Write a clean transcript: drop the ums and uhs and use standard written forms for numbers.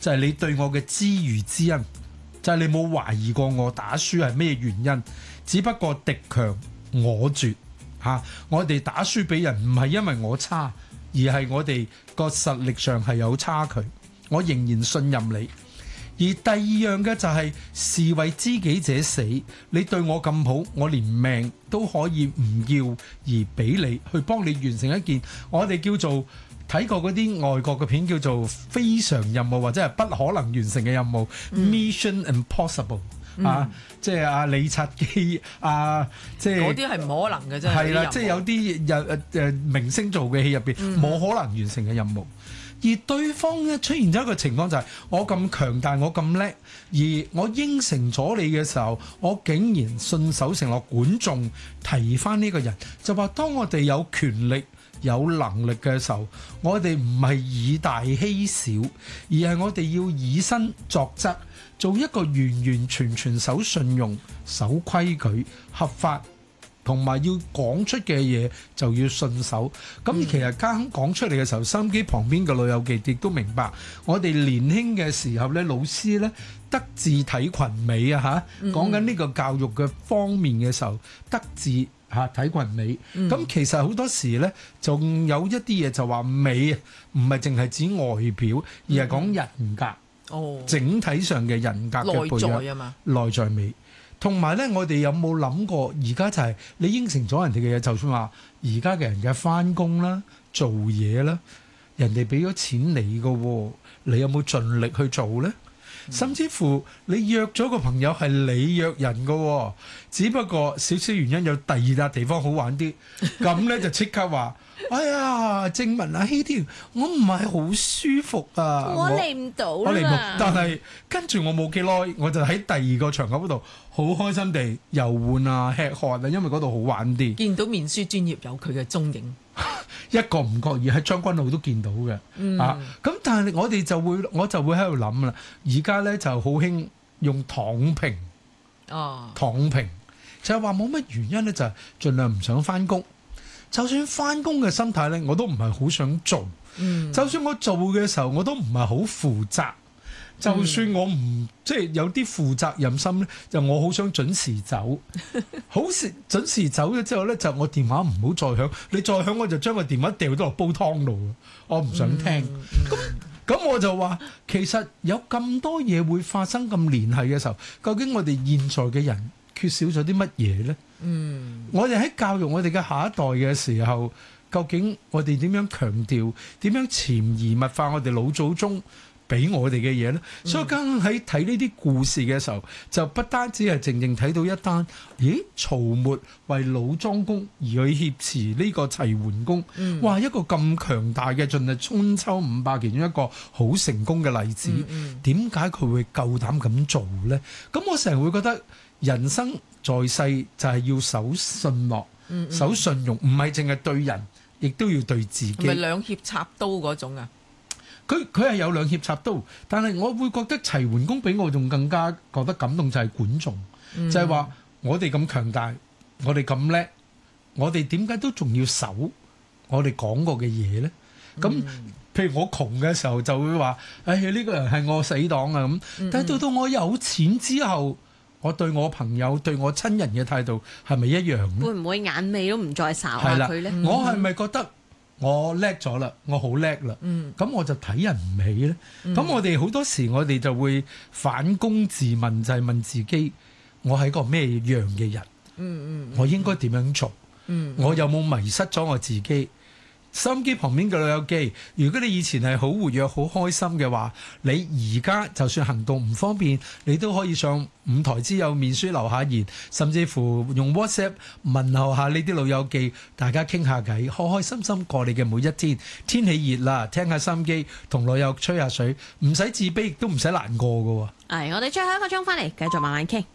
就係你對我嘅知遇之恩，就係你冇懷疑過我打輸係咩原因，只不過敵強我拙嚇，我哋打輸俾人唔係因為我差，而係我哋個實力上係有差距，我仍然信任你。而第二樣嘅就係士為知己者死，你對我咁好，我連命都可以唔要而俾你去幫你完成一件我哋叫做睇過嗰啲外國嘅片叫做非常任務或者係不可能完成嘅任務、Mission Impossible 啊，即係阿李察基啊，即係嗰啲係唔可能嘅啫。 係啦，即係有啲明星做嘅戲入邊冇可能完成嘅任務。而對方咧出現咗一個情況就係我咁強大，我咁叻，而我應承咗你嘅時候，我竟然信守承諾，管仲提翻呢個人，就話當我哋有權力有能力嘅時候，我哋唔係以大欺小，而係我哋要以身作則，做一個完完全全守信用、守規矩、合法。同埋要講出嘅嘢就要信守，咁其實啱講出嚟嘅時候，收音機旁邊嘅老友記亦都明白，我哋年輕嘅時候咧，老師咧德智體群美啊嚇，講緊呢個教育嘅方面嘅時候，德智嚇體群美，咁其實好多時咧，仲有一啲嘢就話美唔係淨係指外表，而係講人格，整體上嘅人格嘅培養， 內在啊嘛， 內在美。同埋咧，我哋有冇諗過？而家就係你應承咗人哋嘅嘢，就算話而家嘅人嘅返工啦、做嘢啦，人哋俾咗錢你嘅，你有冇盡力去做呢？甚至乎你約咗個朋友係你約人嘅，只不過少少原因有第二笪地方好玩啲，咁咧就即刻話：哎呀，正文啊，希天，我唔係好舒服啊， 我嚟唔到我嚟唔到， 啦。 但係跟住我冇幾耐，我就喺第二個場合嗰度好開心地遊玩啊、吃喝啊，因為嗰度好玩啲。 見到面書專頁有佢嘅蹤影。 一個唔覺意喺將軍澳都見到嘅，咁但係我哋就會喺度諗啦，而家咧就好興用躺平，躺平就係話冇乜原因咧，就係盡量唔想返工，就算返工嘅心態咧，我都唔係好想做，就算我做嘅時候，我都唔係好負責。就算我唔即係有啲負責任心咧，就我好想準時走，準時走咗之後咧，就我電話唔好再響，你再響我就將個電話掉咗落煲湯度，我唔想聽。咁我就話，其實有咁多嘢會發生咁聯繫嘅時候，究竟我哋現在嘅人缺少咗啲乜嘢咧？我哋喺教育我哋嘅下一代嘅時候，究竟我哋點樣強調，點樣潛移默化我哋老祖宗俾我哋嘅嘢呢？所以剛喺睇呢啲故事嘅時候，就不單止係靜靜睇到一單，曹沫為老莊公而去挾持呢個齊桓公，哇！一個咁強大嘅盡係春秋500其中一個好成功嘅例子，點解佢會夠膽咁做呢？咁我成日會覺得人生在世就係要守信諾、守信用，唔係淨係對人，亦都要對自己。 係咪兩脅插刀嗰種啊？ 佢係有兩脅插刀，但係我會覺得齊桓公比我仲更加覺得感動就係管仲，就係話我哋咁強大，我哋咁叻，我哋點解都仲要守我哋講過嘅嘢呢？咁譬如我窮嘅時候就會話：哎呀，呢個人係我死黨啊咁。但係到我有錢之後，我對我朋友、對我親人嘅態度係咪一樣呢？ 會唔會眼尾都唔再睄下佢呢？ 我係咪覺得我叻咗啦，我好叻啦，咁我就睇人唔起咧。咁我哋好多時我哋就會反躬自問，就係問自己：我係個咩樣嘅人？我應該點樣做？我有冇迷失咗我自己？收音機旁邊嘅老友記，如果你以前係好活躍、好開心嘅話，你而家就算行動唔方便，你都可以上五台之友面書留下言，甚至乎用 WhatsApp 問候下呢啲老友記，大家傾下偈，開開心心過你嘅每一天。天氣熱啦，聽下收音機，同老友吹下水，唔使自卑，亦都唔使難過㗎喎。 我哋最後一個鐘翻嚟，繼續慢慢傾。